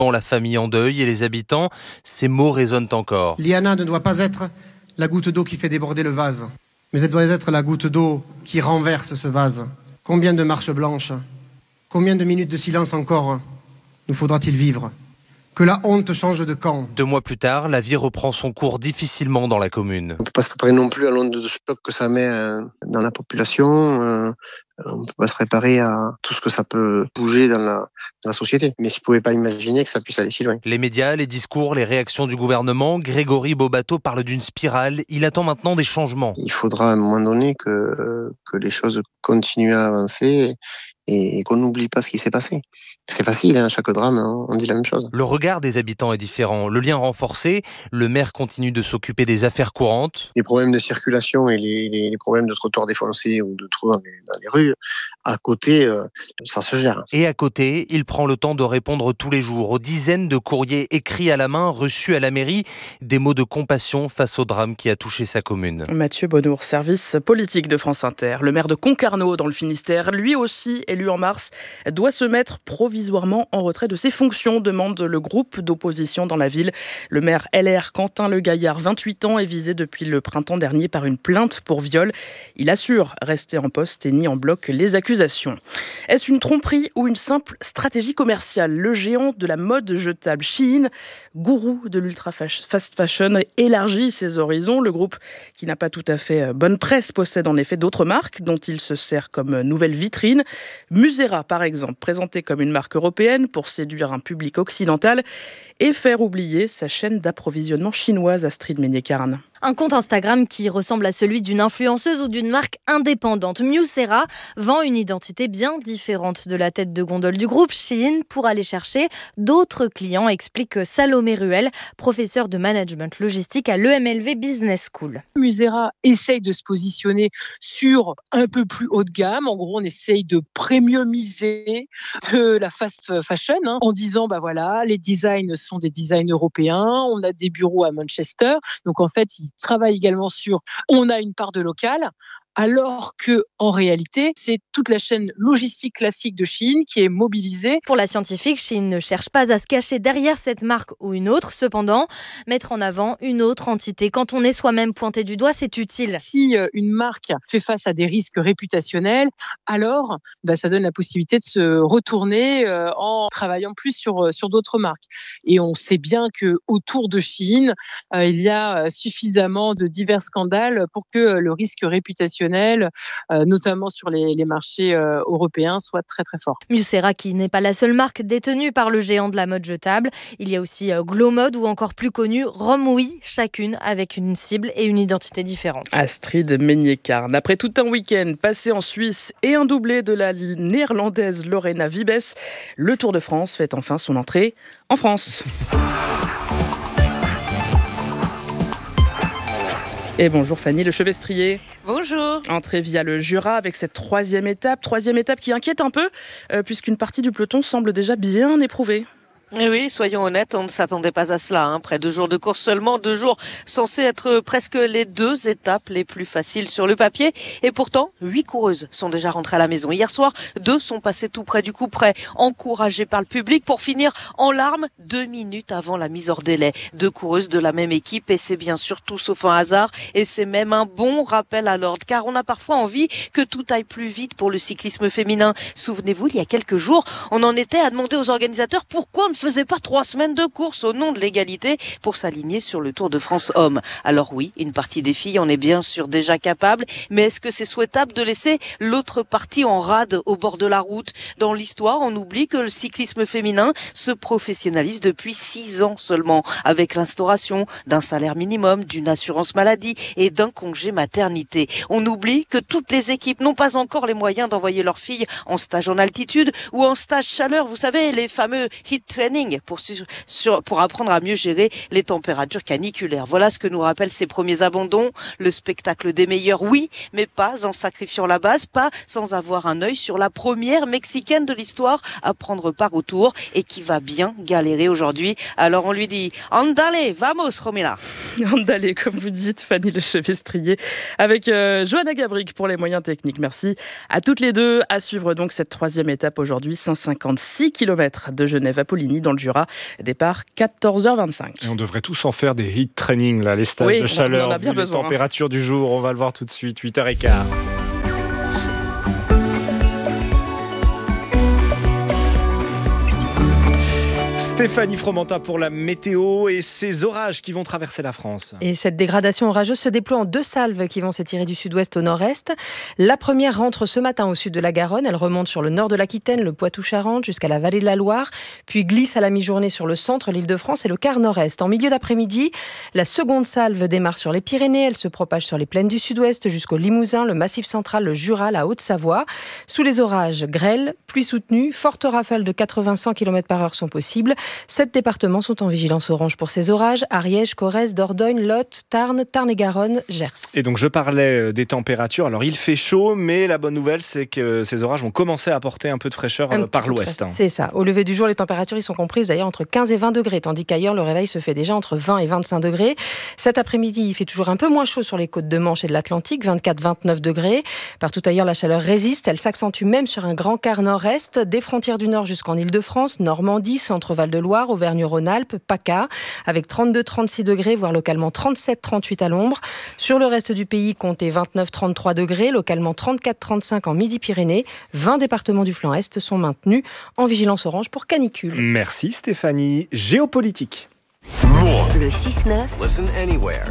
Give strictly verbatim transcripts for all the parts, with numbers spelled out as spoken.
La famille en deuil et les habitants, ces mots résonnent encore. Liana ne doit pas être la goutte d'eau qui fait déborder le vase, mais elle doit être la goutte d'eau qui renverse ce vase. Combien de marches blanches, combien de minutes de silence encore nous faudra-t-il vivre ? Que la honte change de camp. Deux mois plus tard, la vie reprend son cours difficilement dans la commune. On ne peut pas se préparer non plus à l'onde de choc que ça met dans la population. On ne peut pas se préparer à tout ce que ça peut bouger dans la, dans la société. Mais je ne pouvais pas imaginer que ça puisse aller si loin. Les médias, les discours, les réactions du gouvernement, Grégory Bobato parle d'une spirale. Il attend maintenant des changements. Il faudra à un moment donné que, que les choses continuent à avancer et, et qu'on n'oublie pas ce qui s'est passé. C'est facile, hein, chaque drame, on dit la même chose. Le regard des habitants est différent, le lien renforcé, le maire continue de s'occuper des affaires courantes. Les problèmes de circulation et les, les, les problèmes de trottoirs défoncés ou de trous dans les, dans les rues, à côté, euh, ça se gère. Et à côté, il prend le temps de répondre tous les jours aux dizaines de courriers écrits à la main, reçus à la mairie, des mots de compassion face au drame qui a touché sa commune. Mathieu Bonnour, service politique de France Inter. Le maire de Concarneau dans le Finistère, lui aussi élu en mars, doit se mettre provisoirement en retrait de ses fonctions, demande le groupe d'opposition dans la ville. Le maire L R Quentin Le Gaillard, vingt-huit ans, est visé depuis le printemps dernier par une plainte pour viol. Il assure rester en poste et nie en bloc les accusations. Est-ce une tromperie ou une simple stratégie commerciale ? Le géant de la mode jetable Shein, gourou de l'ultra fast fashion, élargit ses horizons. Le groupe, qui n'a pas tout à fait bonne presse, possède en effet d'autres marques dont il se sert comme nouvelle vitrine. Musera, par exemple, présenté comme une marque européenne pour séduire un public occidental et faire oublier sa chaîne d'approvisionnement chinoise, Astrid Meignet-Carne. Un compte Instagram qui ressemble à celui d'une influenceuse ou d'une marque indépendante. Musera vend une identité bien différente de la tête de gondole du groupe Shein pour aller chercher d'autres clients, explique Salomé Ruel, professeur de management logistique à l'E M L V Business School. Musera essaye de se positionner sur un peu plus haut de gamme. En gros, on essaye de premiumiser de la fast fashion hein, en disant, bah voilà, les designs sont des designs européens, on a des bureaux à Manchester. Donc en fait, ils travaille également sur on a une part de local, alors que en réalité, c'est toute la chaîne logistique classique de Shein qui est mobilisée. Pour la scientifique, Shein ne cherche pas à se cacher derrière cette marque ou une autre. Cependant, mettre en avant une autre entité, quand on est soi-même pointé du doigt, c'est utile. Si une marque fait face à des risques réputationnels, alors bah, ça donne la possibilité de se retourner euh, en travaillant plus sur, sur d'autres marques. Et on sait bien qu'autour de Shein, euh, il y a suffisamment de divers scandales pour que le risque réputationnel Euh, notamment sur les, les marchés euh, européens, soit très très fort. Musera, qui n'est pas la seule marque détenue par le géant de la mode jetable. Il y a aussi euh, Glowmode ou encore plus connu Romwe, chacune avec une cible et une identité différente. Astrid Meignet-Carne. Après tout un week-end passé en Suisse et un doublé de la néerlandaise Lorena Wiebes, le Tour de France fait enfin son entrée en France. Et bonjour Fanny Le Chevestrier. Bonjour. Entrée via le Jura avec cette troisième étape, troisième étape qui inquiète un peu, euh, puisqu'une partie du peloton semble déjà bien éprouvée. Et oui, soyons honnêtes, on ne s'attendait pas à cela. Hein. Près de deux jours de course seulement, deux jours censés être presque les deux étapes les plus faciles sur le papier. Et pourtant, huit coureuses sont déjà rentrées à la maison. Hier soir, deux sont passées tout près du coup près, encouragées par le public pour finir en larmes deux minutes avant la mise hors délai. Deux coureuses de la même équipe et c'est bien sûr tout sauf un hasard. Et c'est même un bon rappel à l'ordre car on a parfois envie que tout aille plus vite pour le cyclisme féminin. Souvenez-vous, il y a quelques jours, on en était à demander aux organisateurs pourquoi on ne faisait pas trois semaines de course au nom de l'égalité pour s'aligner sur le Tour de France hommes. Alors oui, une partie des filles en est bien sûr déjà capable, mais est-ce que c'est souhaitable de laisser l'autre partie en rade au bord de la route ? Dans l'histoire, on oublie que le cyclisme féminin se professionnalise depuis six ans seulement, avec l'instauration d'un salaire minimum, d'une assurance maladie et d'un congé maternité. On oublie que toutes les équipes n'ont pas encore les moyens d'envoyer leurs filles en stage en altitude ou en stage chaleur, vous savez, les fameux heat training pour, sur, pour apprendre à mieux gérer les températures caniculaires. Voilà ce que nous rappellent ces premiers abandons. Le spectacle des meilleurs, oui, mais pas en sacrifiant la base, pas sans avoir un œil sur la première mexicaine de l'histoire à prendre part au Tour et qui va bien galérer aujourd'hui. Alors on lui dit « Andale, vamos, Romina !» Andale, comme vous dites, Fanny Le Chevestrier, avec euh, Johanna Gabric pour les moyens techniques. Merci à toutes les deux. À suivre donc cette troisième étape aujourd'hui, cent cinquante-six kilomètres de Genève à Poligny. Chamonix dans le Jura. Départ quatorze heures vingt-cinq. Et on devrait tous en faire des heat training, là, les stages oui, de chaleur, on a bien vu besoin, les températures hein. du jour. On va le voir tout de suite, huit heures quinze. Stéphanie Fromentin pour la météo et ces orages qui vont traverser la France. Et cette dégradation orageuse se déploie en deux salves qui vont s'étirer du sud-ouest au nord-est. La première rentre ce matin au sud de la Garonne. Elle remonte sur le nord de l'Aquitaine, le Poitou-Charentes, jusqu'à la vallée de la Loire, puis glisse à la mi-journée sur le centre, l'Île-de-France et le quart nord-est. En milieu d'après-midi, la seconde salve démarre sur les Pyrénées. Elle se propage sur les plaines du sud-ouest jusqu'au Limousin, le Massif central, le Jura, la Haute-Savoie. Sous les orages, grêle, pluie soutenue, fortes rafales de quatre-vingts à cent kilomètres par heure sont possibles. Sept départements sont en vigilance orange pour ces orages. Ariège, Corrèze, Dordogne, Lot, Tarn, Tarn-et-Garonne, Gers. Et donc je parlais des températures. Alors il fait chaud, mais la bonne nouvelle c'est que ces orages vont commencer à apporter un peu de fraîcheur un par l'ouest. C'est ça. Au lever du jour, les températures y sont comprises d'ailleurs entre quinze et vingt degrés, tandis qu'ailleurs le réveil se fait déjà entre vingt et vingt-cinq degrés. Cet après-midi, il fait toujours un peu moins chaud sur les côtes de Manche et de l'Atlantique, vingt-quatre à vingt-neuf degrés. Partout ailleurs, la chaleur résiste. Elle s'accentue même sur un grand quart nord-est, des frontières du nord jusqu'en Île-de-France, Normandie, Centre-Val de Loire, Auvergne-Rhône-Alpes, PACA, avec trente-deux à trente-six degrés, voire localement trente-sept à trente-huit à l'ombre. Sur le reste du pays, comptez vingt-neuf à trente-trois degrés, localement trente-quatre à trente-cinq en Midi-Pyrénées. vingt départements du flanc Est sont maintenus en vigilance orange pour canicule. Merci Stéphanie. Géopolitique. Le six neuf. Listen anywhere.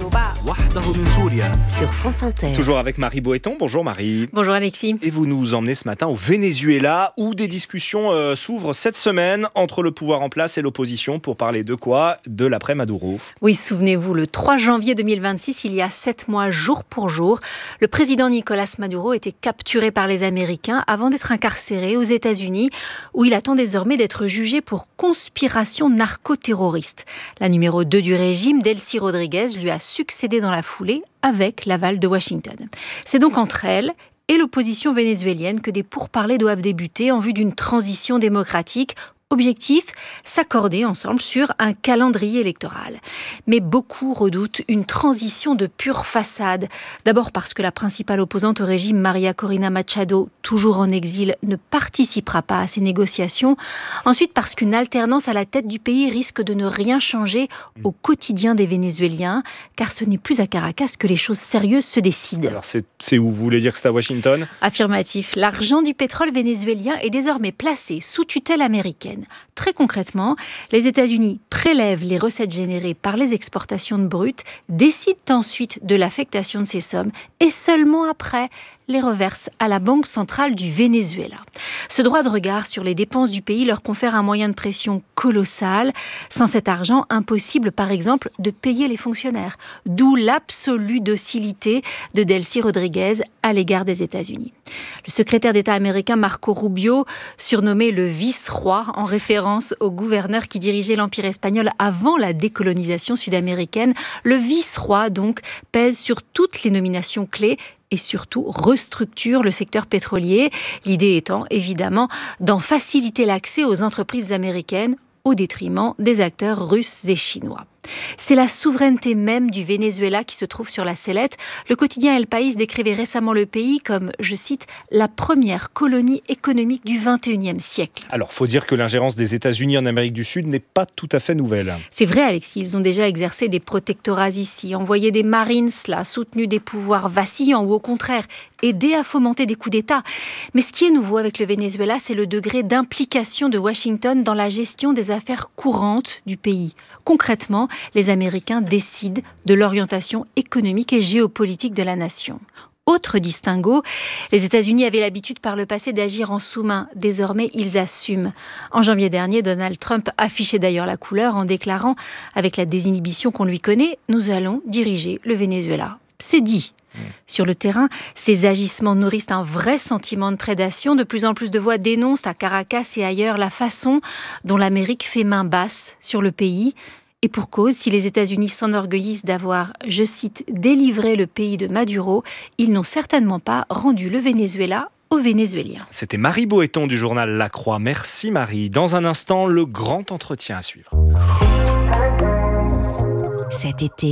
Sur France Inter. Toujours avec Marie Boëton. Bonjour Marie. Bonjour Alexis. Et vous nous emmenez ce matin au Venezuela où des discussions euh, s'ouvrent cette semaine entre le pouvoir en place et l'opposition pour parler de quoi ? De l'après-Maduro. Oui, souvenez-vous, le trois janvier deux mille vingt-six, il y a sept mois jour pour jour, le président Nicolás Maduro était capturé par les Américains avant d'être incarcéré aux États-Unis où il attend désormais d'être jugé pour conspiration narcoterroriste. La numéro deux du régime, Delcy Rodriguez, lui a succédé dans la foulée avec l'aval de Washington. C'est donc entre elle et l'opposition vénézuélienne que des pourparlers doivent débuter en vue d'une transition démocratique. Objectif, s'accorder ensemble sur un calendrier électoral. Mais beaucoup redoutent une transition de pure façade. D'abord parce que la principale opposante au régime, Maria Corina Machado, toujours en exil, ne participera pas à ces négociations. Ensuite parce qu'une alternance à la tête du pays risque de ne rien changer au quotidien des Vénézuéliens, car ce n'est plus à Caracas que les choses sérieuses se décident. Alors c'est, c'est où vous voulez dire que c'est à Washington ? Affirmatif. L'argent du pétrole vénézuélien est désormais placé sous tutelle américaine. Très concrètement, les États-Unis prélèvent les recettes générées par les exportations de brut, décident ensuite de l'affectation de ces sommes et seulement après les reversent à la Banque centrale du Venezuela. Ce droit de regard sur les dépenses du pays leur confère un moyen de pression colossal. Sans cet argent, impossible par exemple de payer les fonctionnaires. D'où l'absolue docilité de Delcy Rodriguez à l'égard des États-Unis. Le secrétaire d'État américain Marco Rubio, surnommé le vice-roi en référence au gouverneur qui dirigeait l'Empire espagnol avant la décolonisation sud-américaine, le vice-roi donc pèse sur toutes les nominations clés et surtout restructure le secteur pétrolier. L'idée étant évidemment d'en faciliter l'accès aux entreprises américaines au détriment des acteurs russes et chinois. C'est la souveraineté même du Venezuela qui se trouve sur la sellette. Le quotidien El País décrivait récemment le pays comme, je cite, la première colonie économique du vingt et unième siècle. Alors, faut dire que l'ingérence des États-Unis en Amérique du Sud n'est pas tout à fait nouvelle. C'est vrai, Alexis, ils ont déjà exercé des protectorats ici, envoyé des Marines là, soutenu des pouvoirs vacillants ou au contraire, aidé à fomenter des coups d'État. Mais ce qui est nouveau avec le Venezuela, c'est le degré d'implication de Washington dans la gestion des affaires courantes du pays. Concrètement, les Américains décident de l'orientation économique et géopolitique de la nation. Autre distinguo, les États-Unis avaient l'habitude par le passé d'agir en sous-main. Désormais, ils assument. En janvier dernier, Donald Trump affichait d'ailleurs la couleur en déclarant, avec la désinhibition qu'on lui connaît, « Nous allons diriger le Venezuela ». C'est dit. Sur le terrain, ces agissements nourrissent un vrai sentiment de prédation. De plus en plus de voix dénoncent à Caracas et ailleurs la façon dont l'Amérique fait main basse sur le pays. Et pour cause, si les États-Unis s'enorgueillissent d'avoir, je cite, délivré le pays de Maduro, ils n'ont certainement pas rendu le Venezuela aux Vénézuéliens. C'était Marie Boëton du journal La Croix. Merci Marie. Dans un instant, le grand entretien à suivre. Cet été,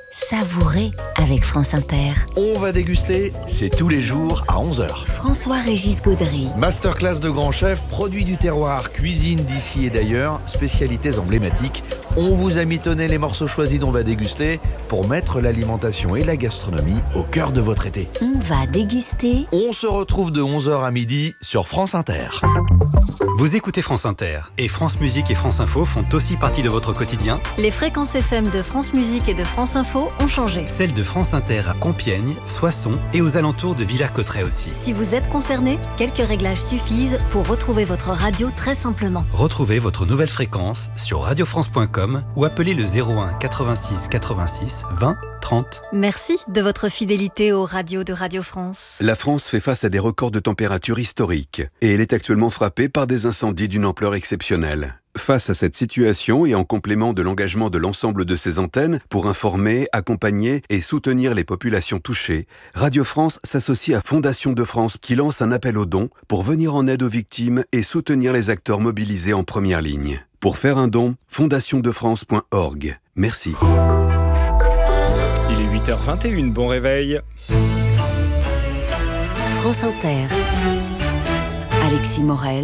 Savourez avec France Inter. On va déguster, c'est tous les jours à onze heures. François-Régis Gaudry. Masterclass de grands chefs, produits du terroir, cuisine d'ici et d'ailleurs, spécialités emblématiques. On vous a mitonné les morceaux choisis dont on va déguster pour mettre l'alimentation et la gastronomie au cœur de votre été. On va déguster. On se retrouve de onze heures à midi sur France Inter. Vous écoutez France Inter et France Musique et France Info font aussi partie de votre quotidien. Les fréquences F M de France Musique et de France Info ont changé. Celles de France Inter à Compiègne, Soissons et aux alentours de Villers-Cotterêts aussi. Si vous êtes concerné, quelques réglages suffisent pour retrouver votre radio très simplement. Retrouvez votre nouvelle fréquence sur radio france point com ou appelez le zéro un quatre-vingt-six quatre-vingt-six vingt trente. Merci de votre fidélité aux radios de Radio France. La France fait face à des records de température historiques et elle est actuellement frappée par des incendies d'une ampleur exceptionnelle. Face à cette situation et en complément de l'engagement de l'ensemble de ses antennes pour informer, accompagner et soutenir les populations touchées, Radio France s'associe à Fondation de France qui lance un appel aux dons pour venir en aide aux victimes et soutenir les acteurs mobilisés en première ligne. Pour faire un don, fondation de france point org. Merci. Il est huit heures vingt et une, bon réveil. France Inter. Alexis Morel,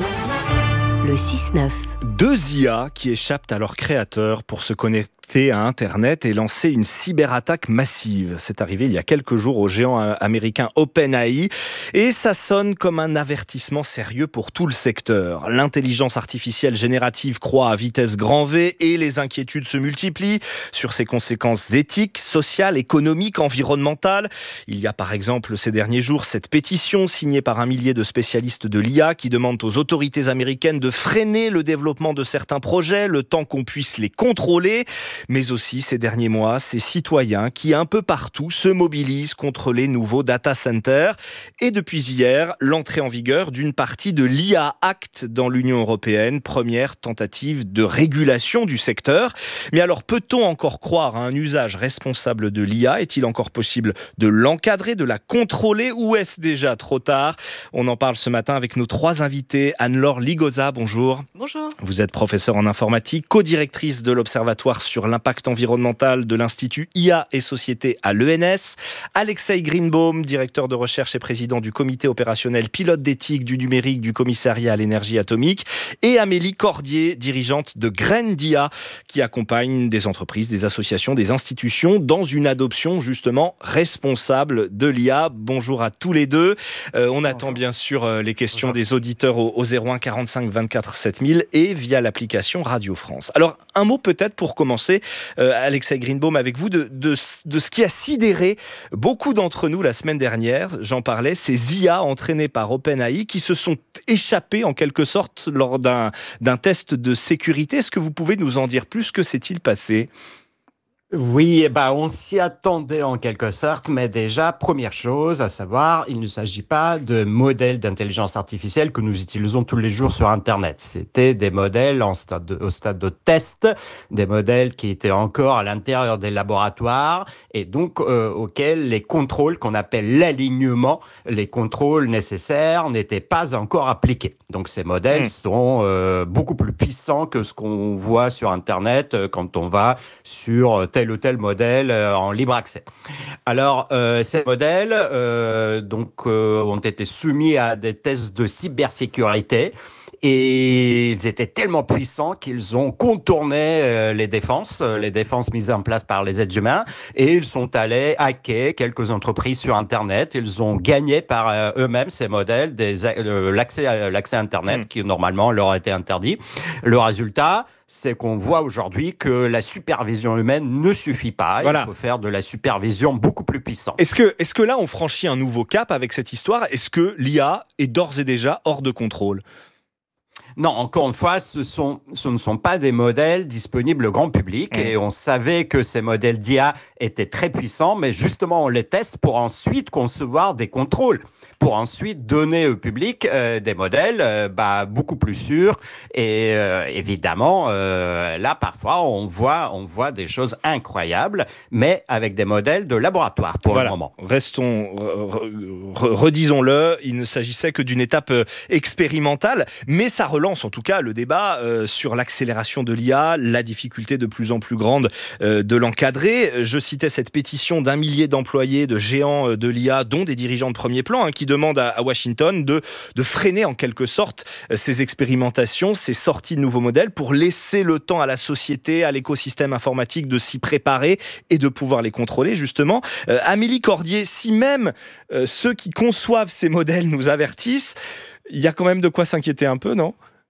le six neuf. Deux I A qui échappent à leurs créateurs pour se connecter à Internet et lancer une cyberattaque massive. C'est arrivé il y a quelques jours au géant américain OpenAI et ça sonne comme un avertissement sérieux pour tout le secteur. L'intelligence artificielle générative croît à vitesse grand V et les inquiétudes se multiplient sur ses conséquences éthiques, sociales, économiques, environnementales. Il y a par exemple ces derniers jours cette pétition signée par un millier de spécialistes de l'I A qui demandent aux autorités américaines de freiner le développement de certains projets, le temps qu'on puisse les contrôler, mais aussi ces derniers mois, ces citoyens qui un peu partout se mobilisent contre les nouveaux data centers. Et depuis hier, l'entrée en vigueur d'une partie de l'I A Act dans l'Union européenne, première tentative de régulation du secteur. Mais alors, peut-on encore croire à un usage responsable de l'I A ? Est-il encore possible de l'encadrer, de la contrôler, ou est-ce déjà trop tard ? On en parle ce matin avec nos trois invités. Anne-Laure Ligoza, bonjour. Bonjour. Vous êtes professeure en informatique, co-directrice de l'Observatoire sur l'impact environnemental de l'Institut I A et Société à l'E N S. Alexei Greenbaum, directeur de recherche et président du comité opérationnel pilote d'éthique du numérique du commissariat à l'énergie atomique. Et Amélie Cordier, dirigeante de Graines d'I A, qui accompagne des entreprises, des associations, des institutions dans une adoption justement responsable de l'I A. Bonjour à tous les deux. Euh, on attend bien sûr euh, les questions Bonjour. Des auditeurs au, au zéro un quarante-cinq vingt-quatre sept mille et via l'application Radio France. Alors, un mot peut-être pour commencer, euh, Alexei Greenbaum, avec vous, de, de, de ce qui a sidéré beaucoup d'entre nous la semaine dernière. J'en parlais, ces I A entraînés par OpenAI qui se sont échappés en quelque sorte lors d'un, d'un test de sécurité. Est-ce que vous pouvez nous en dire plus ? Que s'est-il passé ? Oui, bah on s'y attendait en quelque sorte, mais déjà, première chose à savoir, il ne s'agit pas de modèles d'intelligence artificielle que nous utilisons tous les jours sur Internet. C'était des modèles en stade de, au stade de test, des modèles qui étaient encore à l'intérieur des laboratoires et donc euh, auxquels les contrôles qu'on appelle l'alignement, les contrôles nécessaires n'étaient pas encore appliqués. Donc ces modèles mmh. sont euh, beaucoup plus puissants que ce qu'on voit sur Internet euh, quand on va sur tel ou tel modèle euh, en libre accès. Alors, euh, ces modèles euh, donc, euh, ont été soumis à des tests de cybersécurité et ils étaient tellement puissants qu'ils ont contourné euh, les défenses, euh, les défenses mises en place par les êtres humains, et ils sont allés hacker quelques entreprises sur Internet. Ils ont gagné par euh, eux-mêmes ces modèles des, euh, l'accès à l'accès à Internet mmh. qui normalement leur a été interdit. Le résultat, c'est qu'on voit aujourd'hui que la supervision humaine ne suffit pas. Voilà. Il faut faire de la supervision beaucoup plus puissante. Est-ce que, est-ce que là, on franchit un nouveau cap avec cette histoire ? Est-ce que l'I A est d'ores et déjà hors de contrôle ? Non, encore une fois, ce, sont, ce ne sont pas des modèles disponibles au grand public mmh. et on savait que ces modèles d'I A étaient très puissants, mais justement, on les teste pour ensuite concevoir des contrôles pour ensuite donner au public euh, des modèles euh, bah, beaucoup plus sûrs. Et euh, évidemment, euh, là, parfois, on voit, on voit des choses incroyables, mais avec des modèles de laboratoire pour voilà. le moment. Restons, re, re, redisons-le, il ne s'agissait que d'une étape expérimentale, mais ça relance en tout cas le débat euh, sur l'accélération de l'I A, la difficulté de plus en plus grande euh, de l'encadrer. Je citais cette pétition d'un millier d'employés, de géants de l'I A, dont des dirigeants de premier plan, hein, qui demandent à, à Washington de, de freiner en quelque sorte ces expérimentations, ces sorties de nouveaux modèles pour laisser le temps à la société, à l'écosystème informatique de s'y préparer et de pouvoir les contrôler justement. Euh, Amélie Cordier, si même euh, ceux qui conçoivent ces modèles nous avertissent, il y a quand même de quoi s'inquiéter un peu, non ?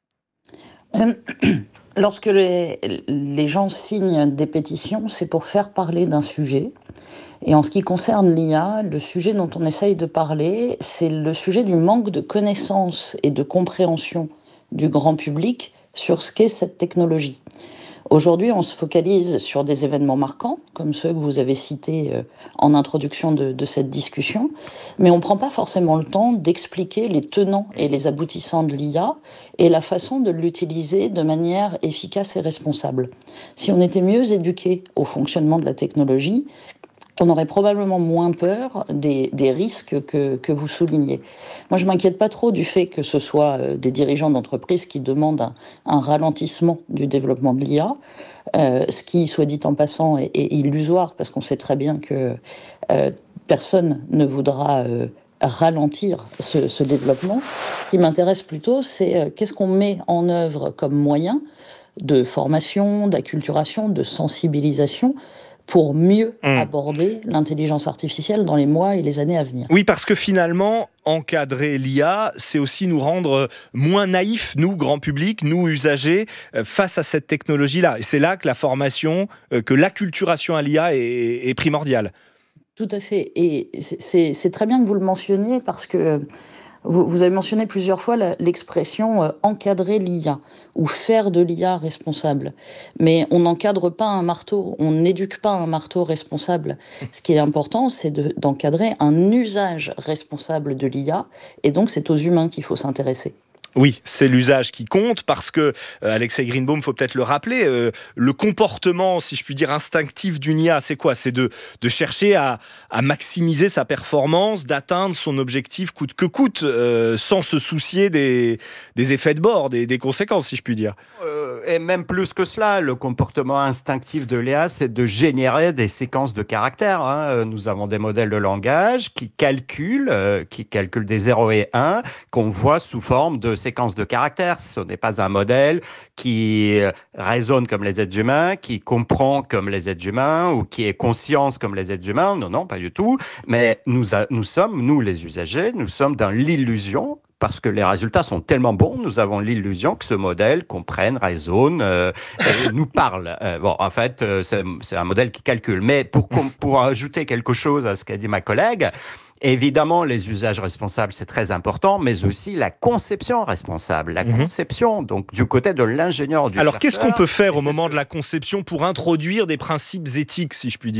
Lorsque les, les gens signent des pétitions, c'est pour faire parler d'un sujet. Et en ce qui concerne l'I A, le sujet dont on essaye de parler, c'est le sujet du manque de connaissance et de compréhension du grand public sur ce qu'est cette technologie. Aujourd'hui, on se focalise sur des événements marquants, comme ceux que vous avez cités en introduction de, de cette discussion, mais on ne prend pas forcément le temps d'expliquer les tenants et les aboutissants de l'I A et la façon de l'utiliser de manière efficace et responsable. Si on était mieux éduqué au fonctionnement de la technologie, on aurait probablement moins peur des, des risques que, que vous soulignez. Moi, je m'inquiète pas trop du fait que ce soit des dirigeants d'entreprise qui demandent un, un ralentissement du développement de l'I A, euh, ce qui, soit dit en passant, est, est illusoire, parce qu'on sait très bien que euh, personne ne voudra euh, ralentir ce, ce développement. Ce qui m'intéresse plutôt, c'est euh, qu'est-ce qu'on met en œuvre comme moyen de formation, d'acculturation, de sensibilisation, pour mieux mmh. aborder l'intelligence artificielle dans les mois et les années à venir. Oui, parce que finalement, encadrer l'I A, c'est aussi nous rendre moins naïfs, nous, grand public, nous, usagers, face à cette technologie-là. Et c'est là que la formation, que l'acculturation à l'I A est, est primordiale. Tout à fait. Et c'est, c'est très bien que vous le mentionniez, parce que Vous, vous avez mentionné plusieurs fois la, l'expression euh, « encadrer l'I A » ou « faire de l'I A responsable ». Mais on n'encadre pas un marteau, on n'éduque pas un marteau responsable. Ce qui est important, c'est de, d'encadrer un usage responsable de l'I A, et donc c'est aux humains qu'il faut s'intéresser. Oui, c'est l'usage qui compte, parce que, euh, Alexei Greenbaum, il faut peut-être le rappeler, euh, le comportement, si je puis dire, instinctif d'une I A, c'est quoi ? C'est de, de chercher à, à maximiser sa performance, d'atteindre son objectif coûte que coûte, euh, sans se soucier des, des effets de bord, des, des conséquences, si je puis dire. Euh, et même plus que cela, le comportement instinctif de l'I A, c'est de générer des séquences de caractères. Hein. Nous avons des modèles de langage qui calculent, euh, qui calculent des zéro et un, qu'on voit sous forme de séquence de caractères. Ce n'est pas un modèle qui raisonne comme les êtres humains, qui comprend comme les êtres humains ou qui est conscience comme les êtres humains. Non, non, pas du tout. Mais nous, a, nous sommes, nous les usagers, nous sommes dans l'illusion, parce que les résultats sont tellement bons, nous avons l'illusion que ce modèle comprenne, raisonne euh, et nous parle. Euh, bon, en fait, euh, c'est, c'est un modèle qui calcule. Mais pour, pour ajouter quelque chose à ce qu'a dit ma collègue, évidemment, les usages responsables, c'est très important, mais aussi la conception responsable. La mmh. conception, donc du côté de l'ingénieur, du Alors, chercheur. qu'est-ce qu'on peut faire au moment de la conception pour introduire des principes éthiques, si je puis dire ?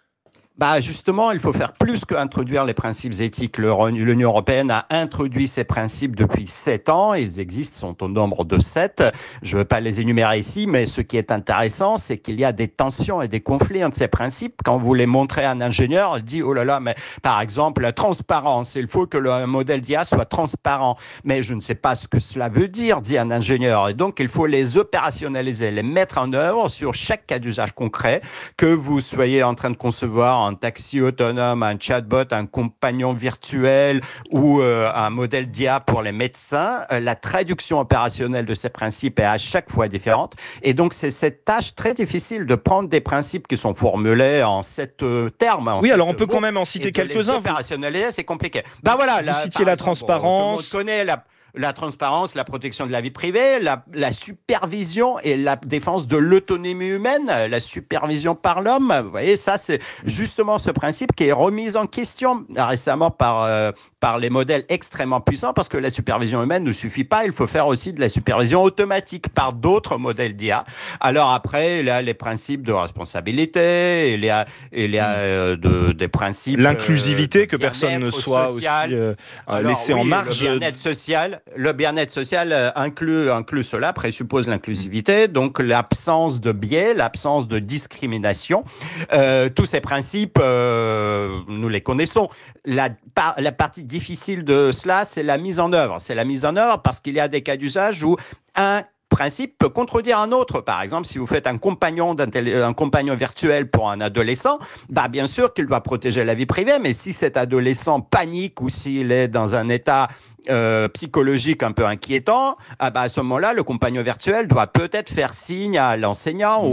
Bah justement, il faut faire plus qu'introduire les principes éthiques. L'Union européenne a introduit ces principes depuis sept ans. Ils existent, sont au nombre de sept. Je ne veux pas les énumérer ici, mais ce qui est intéressant, c'est qu'il y a des tensions et des conflits entre ces principes. Quand vous les montrez à un ingénieur, il dit « Oh là là, mais par exemple, la transparence, il faut que le modèle d'I A soit transparent. » Mais je ne sais pas ce que cela veut dire, dit un ingénieur. Et donc, il faut les opérationnaliser, les mettre en œuvre sur chaque cas d'usage concret, que vous soyez en train de concevoir un taxi autonome, un chatbot, un compagnon virtuel ou euh, un modèle d'I A pour les médecins. Euh, la traduction opérationnelle de ces principes est à chaque fois différente. Et donc, c'est cette tâche très difficile de prendre des principes qui sont formulés en sept euh, termes. En oui, alors on peut mots, quand même en citer quelques-uns. Opérationnaliser, c'est compliqué. Ben voilà, vous citiez la transparence. Tout le monde connaît la... la transparence, la protection de la vie privée, la, la supervision et la défense de l'autonomie humaine, la supervision par l'homme. Vous voyez, ça, c'est justement ce principe qui est remis en question récemment par, euh, par les modèles extrêmement puissants, parce que la supervision humaine ne suffit pas, il faut faire aussi de la supervision automatique par d'autres modèles d'I A. Alors après, il y a les principes de responsabilité, il y a, il y a euh, de, des principes... L'inclusivité, euh, que personne ne soit social. aussi euh, Alors, laissé oui, en marge. Le bien-être social, le bien-être social euh, inclut, inclut cela, présuppose l'inclusivité, donc l'absence de biais, l'absence de discrimination. Euh, tous ces principes, euh, nous les connaissons. La, par, la partie difficile de cela, c'est la mise en œuvre. C'est la mise en œuvre parce qu'il y a des cas d'usage où un principe peut contredire un autre. Par exemple, si vous faites un compagnon, un compagnon virtuel pour un adolescent, bah bien sûr qu'il doit protéger la vie privée, mais si cet adolescent panique ou s'il est dans un état euh, psychologique un peu inquiétant, ah bah à ce moment-là, le compagnon virtuel doit peut-être faire signe à l'enseignant ou